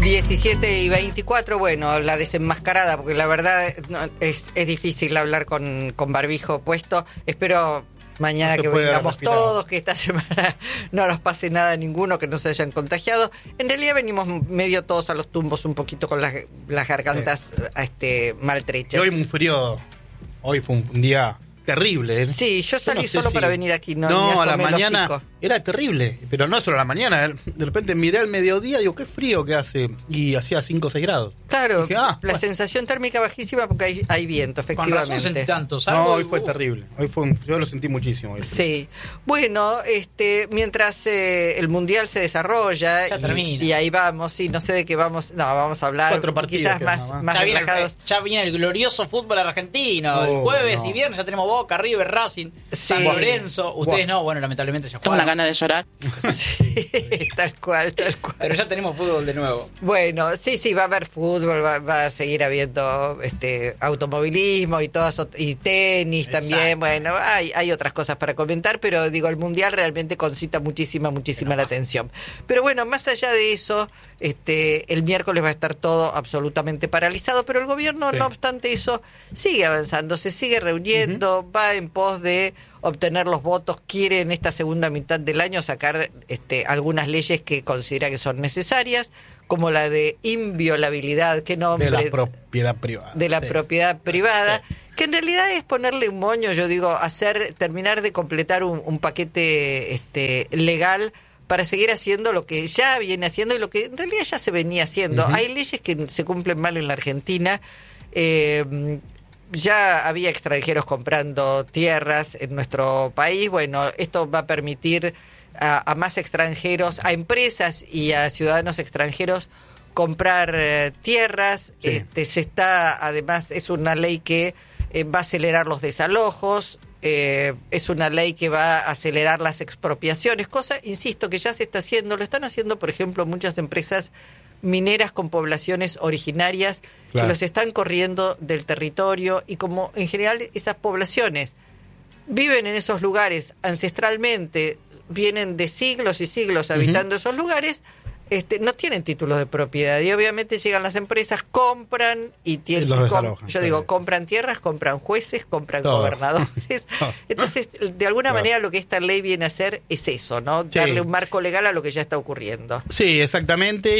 17:24, bueno, la desenmascarada, porque la verdad es difícil hablar con barbijo puesto. Espero mañana que vengamos todos, que esta semana no nos pase nada a ninguno, que no se hayan contagiado. En realidad venimos medio todos a los tumbos, un poquito con las gargantas maltrechas. Y hoy muy frío, hoy fue un día terrible, ¿eh? Sí, yo salí no solo para venir aquí. No, a la mañana era terrible, pero no solo a la mañana. De repente miré al mediodía y digo, qué frío que hace. Y hacía 5 o 6 grados. Claro, dije, la sensación térmica bajísima porque hay viento, efectivamente. Con razón sentí tanto. No, hoy fue terrible. Yo lo sentí muchísimo. Hoy. Sí. Bueno, mientras el Mundial se desarrolla y ahí vamos, sí, no sé de qué vamos. No, vamos a hablar 4 partidos, quizás más relajados. Ya viene el glorioso fútbol argentino. El jueves y viernes ya tenemos Boca, River, Racing, San Lorenzo. Ustedes no, bueno, lamentablemente ya juegan. Ganas de llorar. Sí, tal cual. Pero ya tenemos fútbol de nuevo. Bueno, sí, va a haber fútbol, va a seguir habiendo automovilismo y tenis. Exacto. También. Bueno, hay otras cosas para comentar, pero digo, el Mundial realmente concita muchísima la atención. Pero bueno, más allá de eso, el miércoles va a estar todo absolutamente paralizado, pero el gobierno, no obstante eso, sigue avanzando, se sigue reuniendo, va en pos de obtener los votos, quiere en esta segunda mitad del año sacar algunas leyes que considera que son necesarias, como la de inviolabilidad, que nombre, de la propiedad privada. De la propiedad privada, que en realidad es ponerle un moño, yo digo, terminar de completar un paquete legal para seguir haciendo lo que ya viene haciendo y lo que en realidad ya se venía haciendo. Hay leyes que se cumplen mal en la Argentina. Ya había extranjeros comprando tierras en nuestro país. Bueno, esto va a permitir a más extranjeros, a empresas y a ciudadanos extranjeros comprar tierras. Sí. Además, es una ley que va a acelerar los desalojos. Es una ley que va a acelerar las expropiaciones, cosa, insisto, que ya se está haciendo. Lo están haciendo, por ejemplo, muchas empresas mineras con poblaciones originarias, claro, que los están corriendo del territorio, y como en general esas poblaciones viven en esos lugares ancestralmente, vienen de siglos y siglos habitando esos lugares, no tienen títulos de propiedad, y obviamente llegan las empresas, compran y tienen, compran tierras, compran jueces, compran gobernadores. Entonces, de alguna manera lo que esta ley viene a hacer es eso, ¿no? Darle un marco legal a lo que ya está ocurriendo. Sí, exactamente,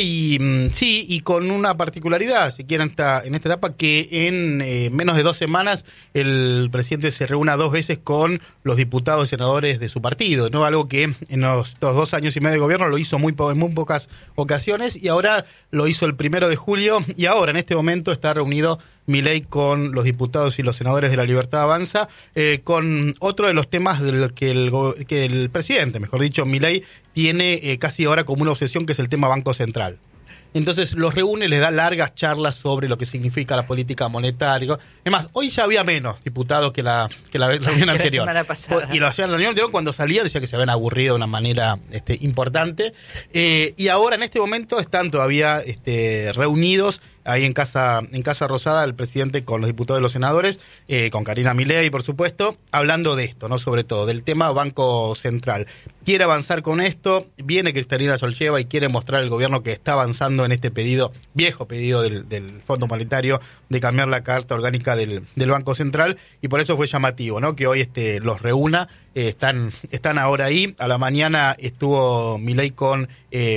y con una particularidad, si quieren, en esta etapa, que en menos de 2 semanas el presidente se reúna 2 veces con los diputados y senadores de su partido, ¿no? Algo que en los 2 años y medio de gobierno lo hizo en muy pocas ocasiones, y ahora lo hizo el 1 de julio, y ahora en este momento está reunido Milei con los diputados y los senadores de La Libertad Avanza, con otro de los temas que el presidente, mejor dicho, Milei, tiene casi ahora como una obsesión, que es el tema Banco Central. Entonces los reúne, les da largas charlas sobre lo que significa la política monetaria. Es más, hoy ya había menos diputados que la reunión anterior. La semana pasada. Y la reunión anterior, cuando salía, decía que se habían aburrido de una manera importante. Y ahora, en este momento, están todavía reunidos ahí en Casa Rosada, el presidente con los diputados y los senadores, con Karina Milei, por supuesto, hablando de esto, ¿no? Sobre todo, del tema Banco Central. Quiere avanzar con esto, viene Cristalina Georgieva y quiere mostrar al gobierno que está avanzando en este viejo pedido del Fondo Monetario, de cambiar la Carta Orgánica del Banco Central, y por eso fue llamativo, ¿no? Que hoy los reúna. Están ahora ahí. A la mañana estuvo Milei con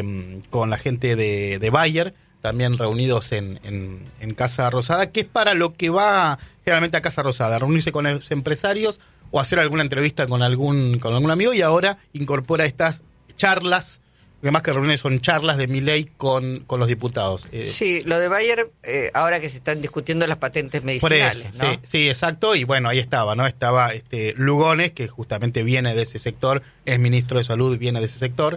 la gente de Bayer, también reunidos en Casa Rosada, que es para lo que va generalmente a Casa Rosada, reunirse con los empresarios o hacer alguna entrevista con algún amigo, y ahora incorpora estas charlas, que más que reuniones son charlas de Milei con los diputados. Sí, lo de Bayer, ahora que se están discutiendo las patentes medicinales, por eso, ¿no? Sí, exacto, y bueno, ahí estaba, ¿no? Estaba Lugones, que justamente viene de ese sector, es ministro de Salud, viene de ese sector,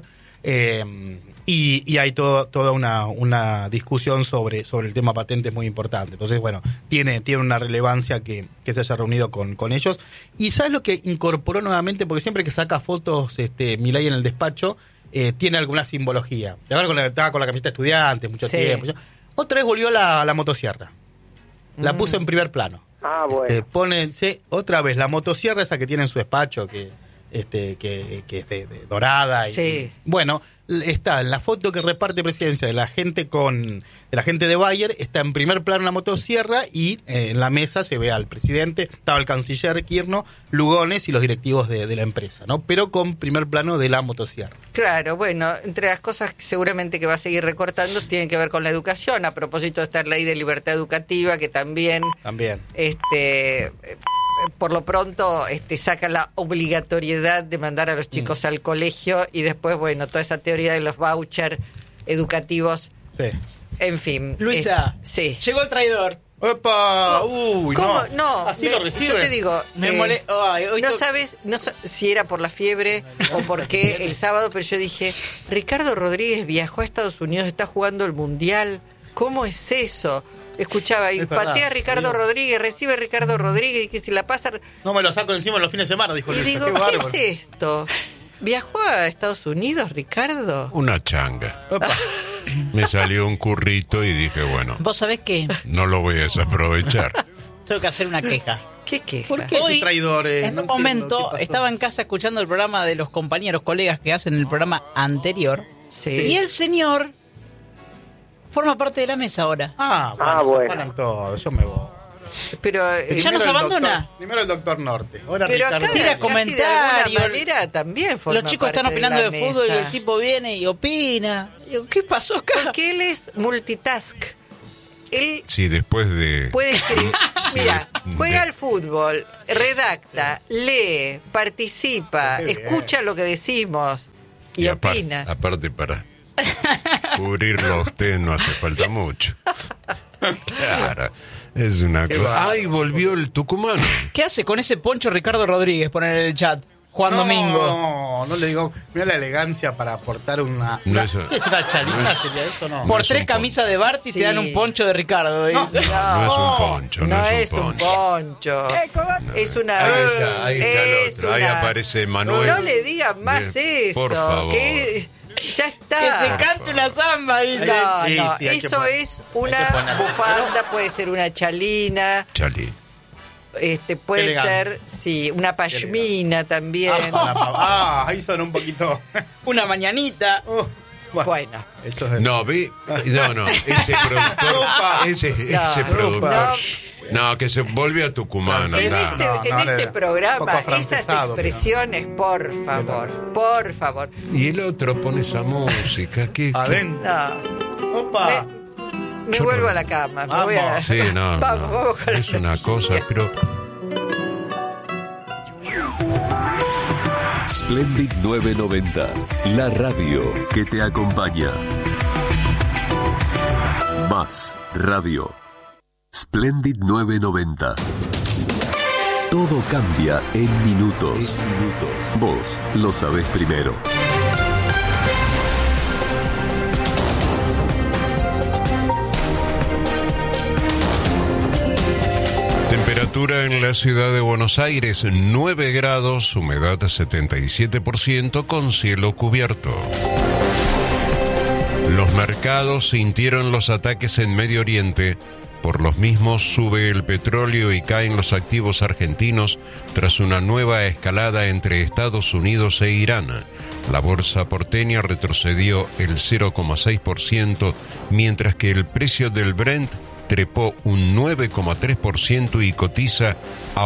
y hay toda una discusión sobre el tema patentes muy importante. Entonces, bueno, tiene una relevancia que se haya reunido con ellos. Y ¿sabes lo que incorporó nuevamente? Porque siempre que saca fotos Milei en el despacho, tiene alguna simbología. Estaba con la camiseta de estudiantes mucho tiempo. Otra vez volvió la motosierra. La puso en primer plano. Bueno. Pónense otra vez la motosierra esa que tiene en su despacho, que es de dorada. Sí. Bueno, está en la foto que reparte Presidencia de la gente de Bayer, está en primer plano la motosierra y en la mesa se ve al presidente, estaba el canciller Kirchner, Lugones y los directivos de la empresa, ¿no? Pero con primer plano de la motosierra. Claro, bueno, entre las cosas que seguramente que va a seguir recortando tienen que ver con la educación, a propósito de esta ley de libertad educativa que también. Por lo pronto saca la obligatoriedad de mandar a los chicos al colegio y después, bueno, toda esa teoría de los vouchers educativos. Sí. En fin. Luisa, sí. Llegó el traidor. ¡Opa! ¡Uy, ¿Cómo? no! Así lo recibe. Yo te digo, hoy sabes si era por la fiebre o por qué el sábado, pero yo dije, Ricardo Rodríguez viajó a Estados Unidos, está jugando el Mundial. ¿Cómo es eso? Escuchaba ahí, patea Ricardo Rodríguez, recibe Ricardo Rodríguez y que si la pasa... No me lo saco encima los fines de semana, dijo. Y Luisa. digo, ¿qué es esto? ¿Viajó a Estados Unidos, Ricardo? Una changa. Me salió un currito y dije, bueno, ¿Vos sabés qué? no lo voy a desaprovechar. Tengo que hacer una queja. ¿Qué queja? ¿Por qué Hoy, ese traidor? En un momento estaba en casa escuchando el programa de los compañeros, colegas que hacen el programa anterior. Sí. Y el señor forma parte de la mesa ahora. Bueno. Se paran todos, yo me voy. Pero ¿Ya nos abandona? Primero el doctor Norte. Ahora pero Ricardo. acá Tira casi de comentarios. alguna manera también forma Los chicos están parte opinando de la fútbol y mesa. el tipo viene y opina. Digo, ¿qué pasó acá? Porque él es multitask. Él Sí, después de... puede escribir. Sí, Mira, juega de- al fútbol, redacta, lee, participa, Qué bien. escucha lo que decimos y opina. Aparte, para cubrirlo a usted no hace falta mucho. Claro, es una Qué cosa. bárbaro. ¡Ay, volvió el tucumano! ¿Qué hace con ese poncho Ricardo Rodríguez? Poner en el chat. Juan Domingo. No le digo. Mira la elegancia para aportar una. No, eso- ¿Qué es una chalita? no es- ¿Sería eso? No. Por es 3 un camisas de Barty Sí. te dan un poncho de Ricardo. No. dice. No es un poncho, No es un poncho. Es una. Ahí está el es otro. Ahí una- aparece Manuel. No le digan más eso. Por favor. Que ya está. Que se cante una samba, dice. No, Sí, no, sí, hay que eso poner- es hay una que poner- bufanda, puede ser una chalina, Chali. puede Elegante. ser, sí, una pashmina también. Ahí son un poquito. Una mañanita. Bueno. Eso es. No, no, ese productor. Upa. ese No, productor. No, que se volvió a Tucumán. En andá. este, No, en este un poco programa, esas afrancesado, expresiones, por favor. Y el otro pone esa música. Adentro. No, Opa. me Yo vuelvo no- a la cama. Me Vamos. voy a... Sí, no. Vamos, no. vamos con Es la una cosa, pero. Splendid 990, la radio que te acompaña. Más radio. Splendid 990. Todo cambia en minutos. Vos lo sabés primero. Temperatura en la ciudad de Buenos Aires, 9 grados, humedad 77% con cielo cubierto. Los mercados sintieron los ataques en Medio Oriente. Por los mismos sube el petróleo y caen los activos argentinos tras una nueva escalada entre Estados Unidos e Irán. La bolsa porteña retrocedió el 0,6%, mientras que el precio del Brent trepó un 9,3% y cotiza a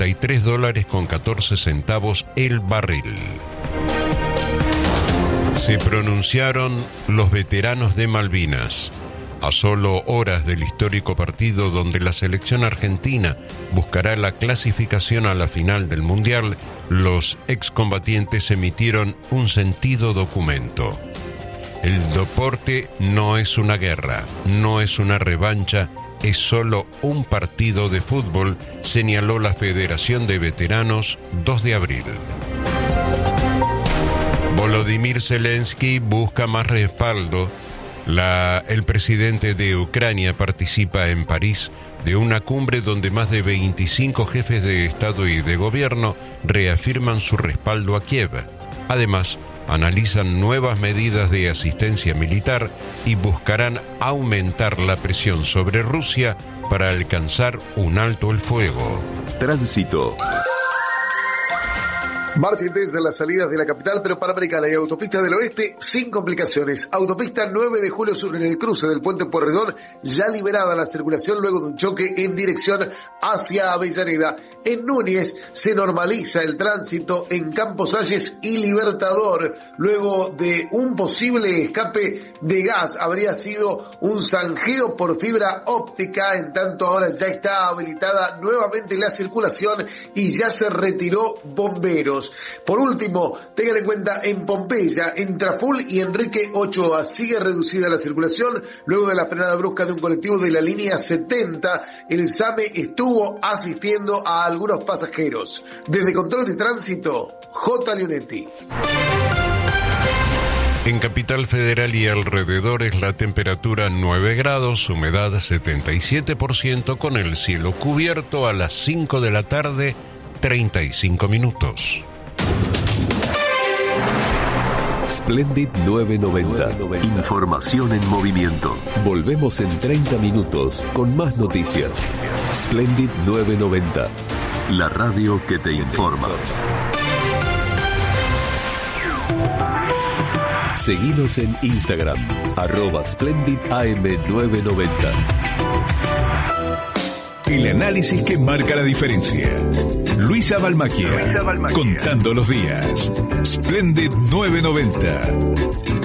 $83.14 el barril. Se pronunciaron los veteranos de Malvinas. A solo horas del histórico partido donde la selección argentina buscará la clasificación a la final del Mundial, los excombatientes emitieron un sentido documento. El deporte no es una guerra, no es una revancha, es solo un partido de fútbol, señaló la Federación de Veteranos 2 de abril. Volodymyr Zelensky busca más respaldo. El presidente de Ucrania participa en París de una cumbre donde más de 25 jefes de Estado y de Gobierno reafirman su respaldo a Kiev. Además, analizan nuevas medidas de asistencia militar y buscarán aumentar la presión sobre Rusia para alcanzar un alto el fuego. Tránsito. Marchen desde las salidas de la capital, pero Panamericana y Autopista del Oeste sin complicaciones. Autopista 9 de Julio Sur en el cruce del Puente Pueyrredón, ya liberada la circulación luego de un choque en dirección hacia Avellaneda. En Núñez se normaliza el tránsito en Campos Salles y Libertador, luego de un posible escape de gas. Habría sido un zanjeo por fibra óptica, en tanto ahora ya está habilitada nuevamente la circulación y ya se retiró bomberos. Por último, tengan en cuenta en Pompeya, en Traful y Enrique Ochoa, sigue reducida la circulación luego de la frenada brusca de un colectivo de la línea 70. El SAME estuvo asistiendo a algunos pasajeros. Desde Control de Tránsito, J. Leonetti. En Capital Federal y alrededores la temperatura 9 grados, humedad 77%, con el cielo cubierto. A las 5 de la tarde, 35 minutos. Splendid 990. Información en movimiento. Volvemos en 30 minutos con más noticias. Splendid 990. La radio que te informa. Seguinos en Instagram, @SplendidAM990. El análisis que marca la diferencia. Luisa Balmacchia, contando los días. Splendid 990.